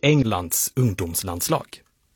Englands ungdomslandslag.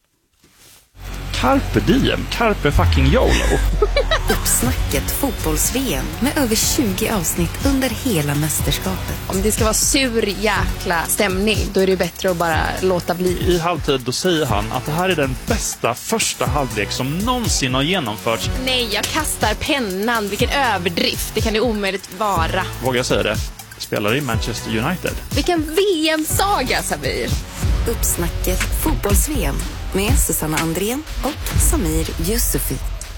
Carpe diem, carpe fucking YOLO. Uppsnacket fotbolls-VM med över 20 avsnitt under hela mästerskapet. Om det ska vara sur jäkla stämning, då är det bättre att bara låta bli. I halvtid då säger han att det här är den bästa första halvlek som någonsin har genomförts. Nej, jag kastar pennan. Vilken överdrift. Det kan det omöjligt vara. Vågar jag säga det? Spelar i Manchester United. Vilken VM-saga, Samir. Uppsnacket fotbolls-VM med Susanna Andrén och Samir Yusufi.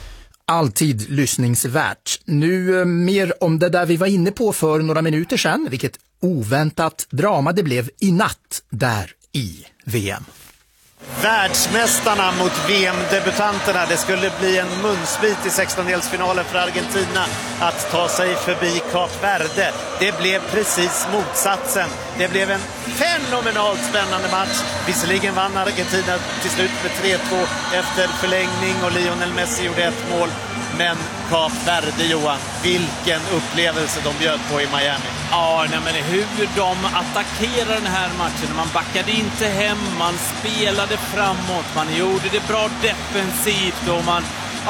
Alltid lyssningsvärt. Nu mer om det där vi var inne på för några minuter sedan. Vilket oväntat drama det blev i natt där i VM. Världsmästarna mot VM-debutanterna. Det skulle bli en munsbit i 16-delsfinalen för Argentina att ta sig förbi Kap Verde. Det blev precis motsatsen. Det blev en fenomenalt spännande match. Visserligen vann Argentina till slut med 3-2 efter förlängning och Lionel Messi gjorde ett mål. Men Kap Verde, Johan, vilken upplevelse de bjöd på i Miami. Ja, men hur de attackerade den här matchen. Man backade inte hem, man spelade framåt, man gjorde det bra defensivt och man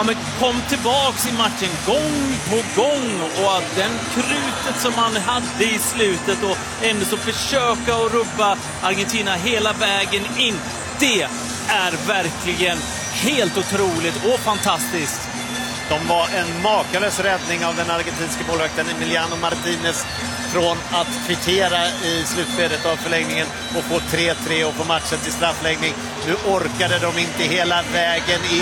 kom tillbaks i matchen gång på gång. Och att den krutet som man hade i slutet och ändå så försöka att rubba Argentina hela vägen in. Det är verkligen helt otroligt och fantastiskt. De var en makalös räddning av den argentinska målvakten Emiliano Martinez från att kvittera i slutskedet av förlängningen och få 3-3 och få matchen till straffläggning. Nu orkade de inte hela vägen in.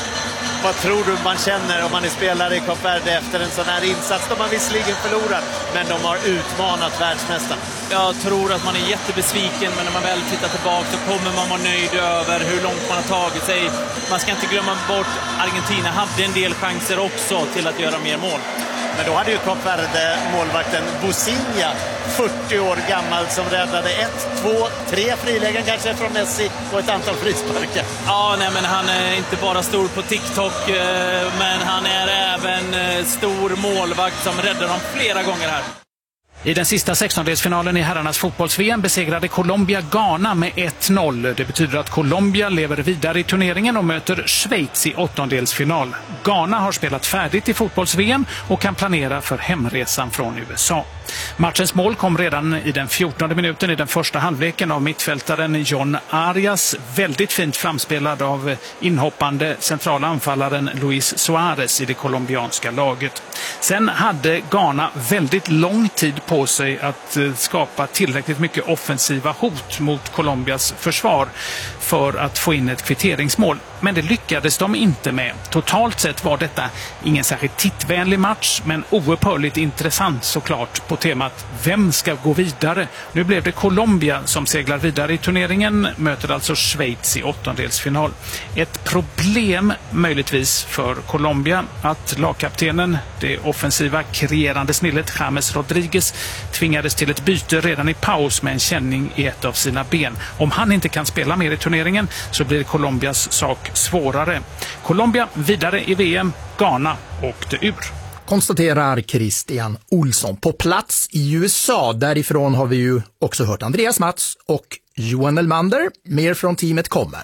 Vad tror du man känner om man är spelare i Kap Verde efter en sån här insats? De har visserligen förlorat, men de har utmanat världsmästarna. Jag tror att man är jättebesviken, men när man väl tittar tillbaka så kommer man vara nöjd över hur långt man har tagit sig. Man ska inte glömma bort Argentina hade en del chanser också till att göra mer mål. Men då hade ju Kap Verde målvakten Bosinha, 40 år gammal, som räddade 1, 2, 3 frilägen kanske från Messi och ett antal frisparkar. Ja, men han är inte bara stor på TikTok, men han är även stor målvakt som räddar dem flera gånger här. I den sista 16-delsfinalen i herrarnas fotbolls-VM besegrade Colombia Ghana med 1-0. Det betyder att Colombia lever vidare i turneringen och möter Schweiz i 8-delsfinal. Ghana har spelat färdigt i fotbolls-VM och kan planera för hemresan från USA. Matchens mål kom redan i den 14:e minuten i den första halvleken av mittfältaren John Arias. Väldigt fint framspelad av inhoppande centrala anfallaren Luis Suarez i det colombianska laget. Sen hade Ghana väldigt lång tid på sig att skapa tillräckligt mycket offensiva hot mot Colombias försvar för att få in ett kvitteringsmål. Men det lyckades de inte med. Totalt sett var detta ingen särskilt tittvänlig match, men oupphörligt intressant såklart på temat vem ska gå vidare. Nu blev det Colombia som seglar vidare i turneringen, möter alltså Schweiz i 8-delsfinal. Ett problem möjligtvis för Colombia att lagkaptenen, det offensiva kreerande snillet James Rodriguez, tvingades till ett byte redan i paus med en känning i ett av sina ben. Om han inte kan spela mer i turneringen så blir Colombias sak svårare. Colombia vidare i VM, Ghana åkte ur. Konstaterar Christian Olsson på plats i USA. Därifrån har vi ju också hört Andreas Mats och Johan Elmander. Mer från teamet kommer.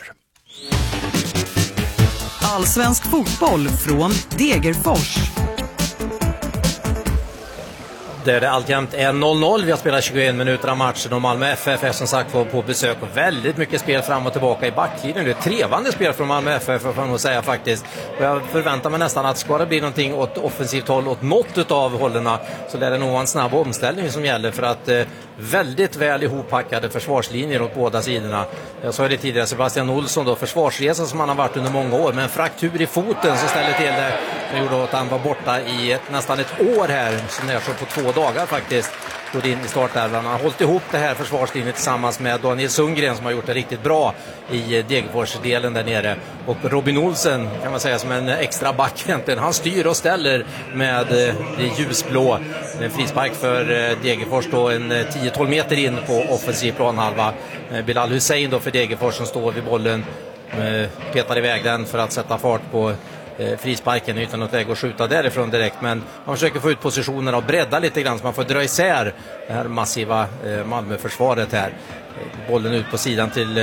Allsvensk fotboll från Degerfors. Där det alltjämt är 0-0. Vi har spelat 21 minuter av matchen och Malmö FF är som sagt på besök och väldigt mycket spel fram och tillbaka i backlinjen. Det är trevande spel från Malmö FF får man säga faktiskt. Och jag förväntar mig nästan att ska det bli någonting åt offensivt håll, åt något av hållerna, så det är nog en snabb omställning som gäller för att väldigt väl ihoppackade försvarslinjer åt båda sidorna. Jag sa det tidigare, Sebastian Olsson då, försvarsresa som han har varit under många år, med en fraktur i foten som ställde till det. Det gjorde att han var borta i nästan ett år här, som är så på 2 dagar faktiskt. Går in i startelvan. Han har hållit ihop det här försvarslinjen tillsammans med Daniel Sundgren som har gjort det riktigt bra i Degerfors-delen där nere. Och Robin Olsen kan man säga som en extra back egentligen. Han styr och ställer med det ljusblå. En frispark för Degerfors då, en 10-12 meter in på offensiv planhalva. Bilal Hussein då för Degerfors som står vid bollen, petar iväg den för att sätta fart på frisparken utan något läge att skjuta därifrån direkt, men man försöker få ut positionerna och bredda lite grann så man får dra isär det här massiva Malmö-försvaret här. Bollen ut på sidan till